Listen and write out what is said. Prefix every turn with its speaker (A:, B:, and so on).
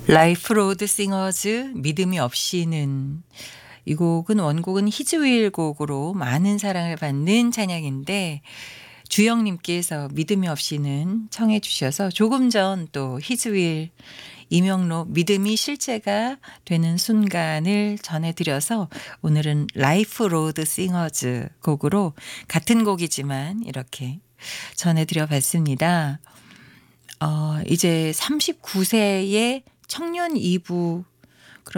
A: 라이프 로드 싱어즈 믿음이 없이는, 이 곡은 원곡은 히즈윌 곡으로 많은 사랑을 받는 찬양인데 주영님께서 믿음이 없이는 청해 주셔서 조금 전 또 히즈윌 이명록 믿음이 실제가 되는 순간을 전해드려서 오늘은 라이프 로드 싱어즈 곡으로 같은 곡이지만 이렇게 전해드려 봤습니다. 이제 39세의 청년 이부